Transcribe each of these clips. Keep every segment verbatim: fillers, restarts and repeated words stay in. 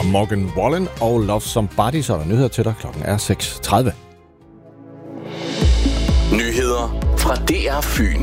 Morgan Wallen og Love Somebody, så er der nyheder til dig. Klokken er seks tredive. Nyheder fra D R Fyn.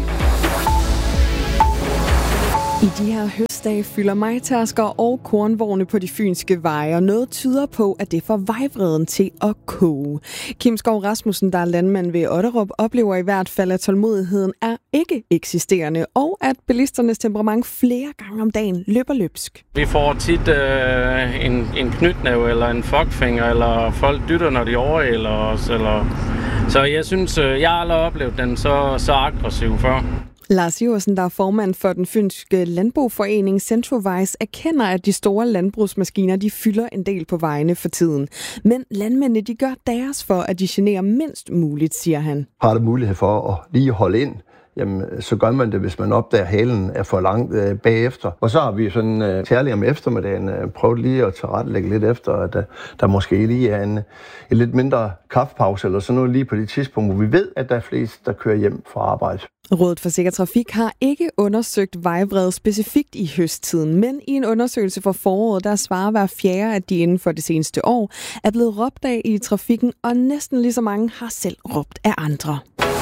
I de her høstdage fylder majtasker og kornvogne på de fynske veje, og noget tyder på, at det får vejvreden til at koge. Kim Skov Rasmussen, der er landmand ved Otterup, oplever i hvert fald, at tålmodigheden er ikke eksisterende, og at bilisternes temperament flere gange om dagen løber løbsk. Vi får tit øh, en, en knytnæve eller en fuckfinger, eller folk dytter, når de overhælder os. Eller... Så jeg synes, øh, jeg har aldrig oplevet den så, så aggressiv før. Lars Iversen, der er formand for den fynske landboforening Centrovise, erkender, at de store landbrugsmaskiner de fylder en del på vejene for tiden. Men landmændene de gør deres for, at de generer mindst muligt, siger han. Har det mulighed for at lige holde ind, jamen, så gør man det, hvis man opdager, at halen er for langt øh, bagefter. Og så har vi sådan øh, særligt om eftermiddagen øh, prøvet lige at tilrettelægge lidt efter, at øh, der måske lige er en, en lidt mindre kaffepause eller sådan noget lige på det tidspunkt, hvor vi ved, at der er flest, der kører hjem fra arbejde. Rådet for Sikker Trafik har ikke undersøgt vejvrede specifikt i høsttiden, men i en undersøgelse for foråret, der svarer hver fjerde, at de inden for det seneste år er blevet råbt af i trafikken, og næsten lige så mange har selv råbt af andre.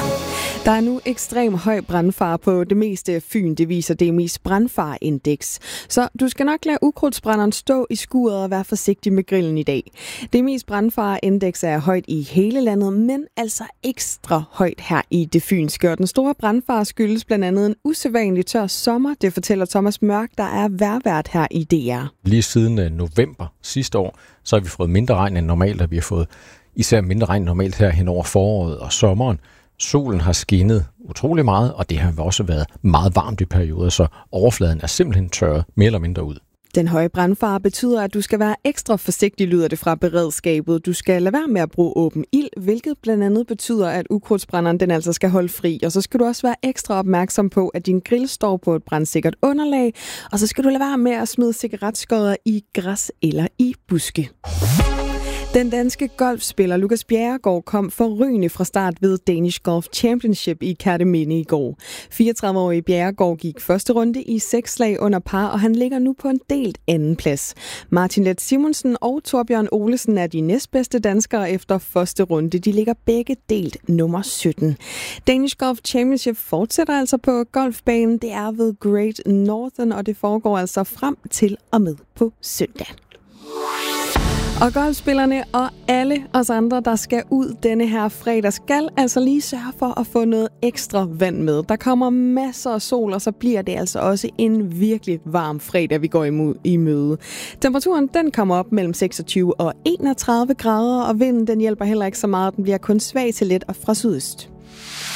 Der er nu ekstrem høj brandfare på det meste af Fyn, det viser D M I's brandfareindeks. Så du skal nok lade ukrudtsbrænderen stå i skuret og være forsigtig med grillen i dag. D M I's brandfareindeks er højt i hele landet, men altså ekstra højt her i det fynske. Og den store brandfare skyldes blandt andet en usædvanlig tør sommer, det fortæller Thomas Mørk, der er vejrvært her i D R. Lige siden november sidste år, så har vi fået mindre regn end normalt, og vi har fået især mindre regn normalt her hen over foråret og sommeren. Solen har skinnet utrolig meget, og det har også været meget varmt i perioder, så overfladen er simpelthen tørret mere eller mindre ud. Den høje brandfare betyder, at du skal være ekstra forsigtig, lyder det fra beredskabet. Du skal lade være med at bruge åben ild, hvilket blandt andet betyder, at ukrudtsbrænderen den altså skal holde fri. Og så skal du også være ekstra opmærksom på, at din grill står på et brandsikkert underlag, og så skal du lade være med at smide cigaretskodder i græs eller i buske. Den danske golfspiller Lukas Bjerregaard kom forrygende fra start ved Danish Golf Championship i Kerteminde i går. fireogtredive-årige Bjerregaard gik første runde i seks slag under par, og han ligger nu på en delt anden plads. Martin Let Simonsen og Torbjørn Olesen er de næstbedste danskere efter første runde. De ligger begge delt nummer sytten. Danish Golf Championship fortsætter altså på golfbanen. Det er ved Great Northern, og det foregår altså frem til og med på søndag. Og golfspillerne og alle os andre, der skal ud denne her fredag, skal altså lige sørge for at få noget ekstra vand med. Der kommer masser af sol, og så bliver det altså også en virkelig varm fredag, vi går i møde. Temperaturen den kommer op mellem seksogtyve og enogtredive grader, og vinden den hjælper heller ikke så meget. Den bliver kun svag til let og fra sydøst.